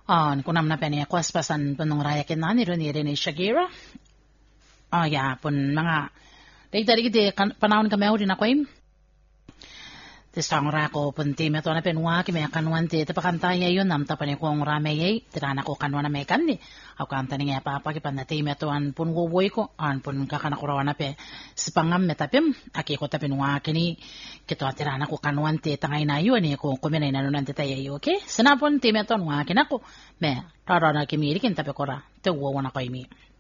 kunam na peni ako aspasan punong raya kinani ron ni Shakira. Ya pun mga dari panahon kami ako din ako Tis tang rako punti me to na penwa ki me kanwan ti tapakanta yun nam tapani ko ang rame yay tirana ko kanwa na me kanni ako kanta ni nga papa ki panati me to an pun wowoy ko an pun kakana ko rawana pe sipangam me tapim aki ko tapinwa kini kito tirana ko kanwan ti tangay na yun ni ko kumenay na nunan ti tayo okay sinapon ti me to nwa kinako me tara na kimiri kin tape ko ra te wo na ko imi